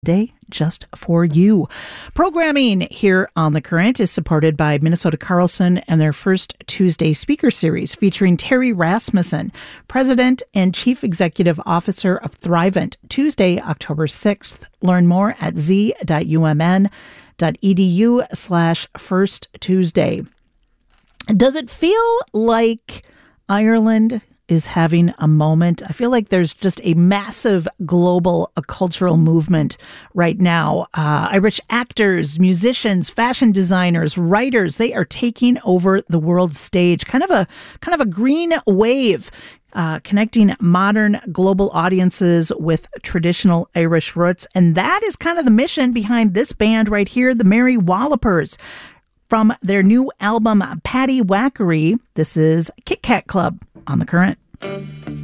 day just for you. Programming here on The Current is supported by Minnesota Carlson and their First Tuesday speaker series featuring Terry Rasmussen, President and Chief Executive Officer of Thrivent, Tuesday, October 6th. Learn more at z.umn.edu/First Tuesday. Does it feel like Ireland is having a moment? I feel like there's just a massive global cultural movement right now. Irish actors, musicians, fashion designers, writers, they are taking over the world stage. Kind of a green wave, connecting modern global audiences with traditional Irish roots. And that is kind of the mission behind this band right here, the Merry Wallopers. From their new album, Paddy Wackery, this is Kit Kat Club on The Current.